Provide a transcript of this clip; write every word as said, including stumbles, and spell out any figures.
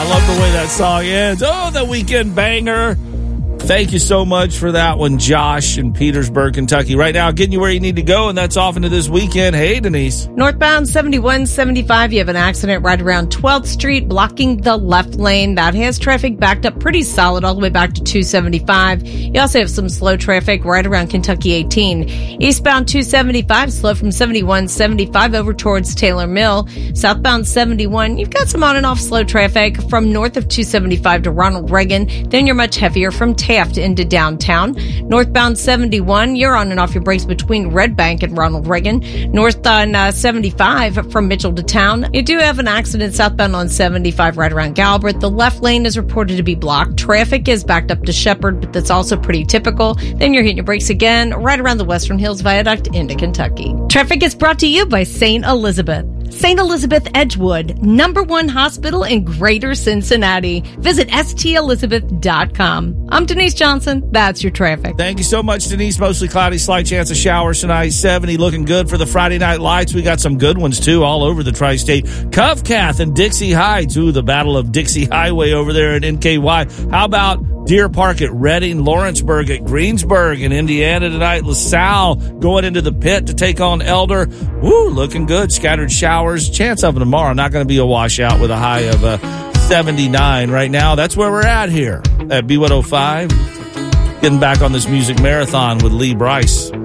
I love the way that song ends. Oh, the weekend banger. Thank you so much for that one, Josh in Petersburg, Kentucky. Right now, getting you where you need to go, and that's off into this weekend. Hey, Denise. Northbound seventy-one seventy-five, you have an accident right around twelfth Street, blocking the left lane. That has traffic backed up pretty solid all the way back to two seventy-five. You also have some slow traffic right around Kentucky eighteen. Eastbound two seventy-five, slow from seventy-one seventy-five over towards Taylor Mill. Southbound seventy-one, you've got some on and off slow traffic from north of two seventy-five to Ronald Reagan. Then you're much heavier from Taft into downtown. Northbound seventy-one, you're on and off your brakes between Red Bank and Ronald Reagan. North on uh, seventy-five from Mitchell to town. You do have an accident southbound on seventy-five right around Galbraith. The left lane is reported to be blocked. Traffic is backed up to Shepherd, but that's also pretty typical. Then you're hitting your brakes again right around the Western Hills Viaduct into Kentucky. Traffic is brought to you by Saint Elizabeth. Saint Elizabeth Edgewood, number one hospital in Greater Cincinnati. Visit S T Elizabeth dot com. I'm Denise Johnson. That's your traffic. Thank you so much, Denise. Mostly cloudy, slight chance of showers tonight. seventy looking good for the Friday night lights. We got some good ones, too, all over the tri-state. Covcath and Dixie Heights. Ooh, the Battle of Dixie Highway over there at N K Y. How about Deer Park at Reading, Lawrenceburg at Greensburg in Indiana tonight. LaSalle going into the pit to take on Elder. Woo, looking good. Scattered showers. Chance of them tomorrow. Not going to be a washout with a high of uh, seventy-nine right now. That's where we're at here at B one oh five. Getting back on this music marathon with Lee Brice.